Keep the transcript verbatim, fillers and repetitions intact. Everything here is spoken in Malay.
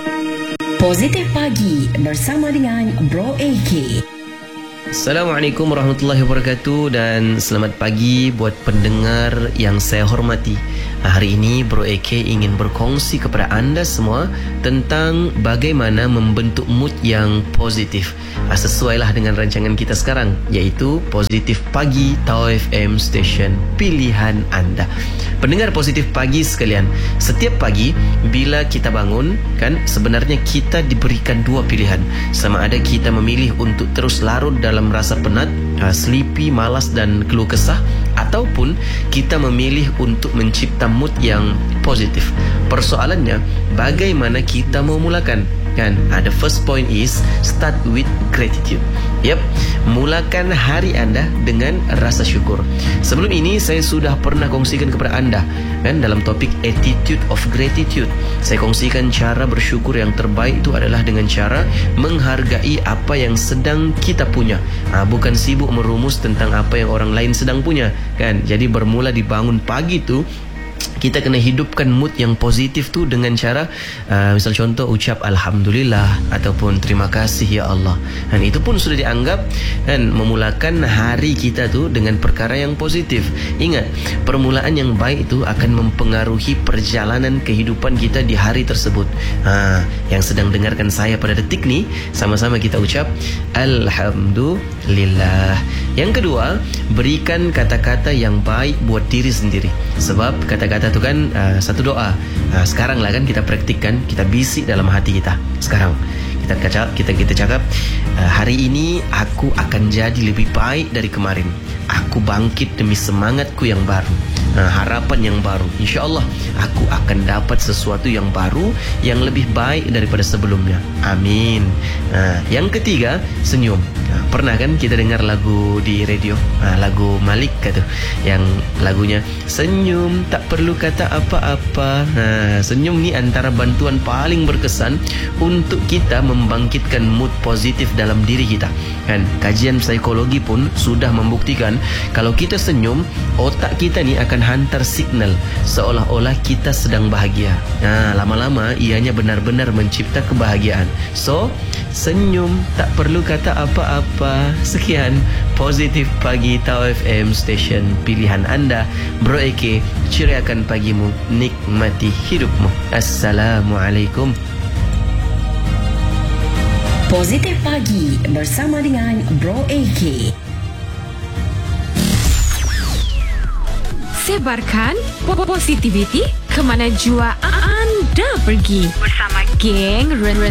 Positif Pagi bersama dengan Bro A K. Assalamualaikum warahmatullahi wabarakatuh dan selamat pagi buat pendengar yang saya hormati. Hari ini Bro A K ingin berkongsi kepada anda semua tentang bagaimana membentuk mood yang positif. Sesuailah dengan rancangan kita sekarang, iaitu Positif Pagi Tau F M Station Pilihan Anda. Pendengar Positif Pagi sekalian, setiap pagi bila kita bangun, kan sebenarnya kita diberikan dua pilihan. Sama ada kita memilih untuk terus larut dalam rasa penat, sleepy, malas dan keluh kesah, ataupun kita memilih untuk mencipta mood yang positif. Persoalannya, bagaimana kita mau mulakan? Kan, uh, the first point is start with gratitude. Yep, mulakan hari anda dengan rasa syukur. Sebelum ini saya sudah pernah kongsikan kepada anda, kan, dalam topik attitude of gratitude. Saya kongsikan cara bersyukur yang terbaik itu adalah dengan cara menghargai apa yang sedang kita punya. uh, Bukan sibuk merumus tentang apa yang orang lain sedang punya, kan. Jadi bermula dibangun pagi tu, kita kena hidupkan mood yang positif tu dengan cara uh, misal contoh ucap Alhamdulillah ataupun terima kasih ya Allah. Dan itu pun sudah dianggap dan memulakan hari kita tu dengan perkara yang positif. Ingat, permulaan yang baik itu akan mempengaruhi perjalanan kehidupan kita di hari tersebut. ha, Yang sedang dengarkan saya pada detik ni, sama-sama kita ucap Alhamdulillah. Yang kedua, berikan kata-kata yang baik buat diri sendiri. Sebab kata-kata itu kan uh, satu doa. uh, Sekarang lah kan kita praktikkan, kita bisik dalam hati kita. Sekarang kita cakap, kita kita cakap uh, hari ini aku akan jadi lebih baik dari kemarin. Aku bangkit demi semangatku yang baru, uh, harapan yang baru. InsyaAllah aku akan dapat sesuatu yang baru, yang lebih baik daripada sebelumnya. Amin. uh, Yang ketiga, senyum. uh, Pernah kan kita dengar lagu di radio, uh, lagu Malik kata, yang lagunya senyum tak perlu kata apa-apa. Nah, senyum ni antara bantuan paling berkesan untuk kita membangkitkan mood positif dalam diri kita. Kan, kajian psikologi pun sudah membuktikan kalau kita senyum, otak kita ni akan hantar signal seolah-olah kita sedang bahagia. Nah, lama-lama ianya benar-benar mencipta kebahagiaan. So, senyum tak perlu kata apa-apa. Sekian Positif Pagi Tau F M Station Pilihan Anda. Bro A K, ceriakan pagimu, nikmati hidupmu. Assalamualaikum. Positif Pagi bersama dengan Bro A K. Sebarkan positivity ke mana jua anda pergi bersama geng Ren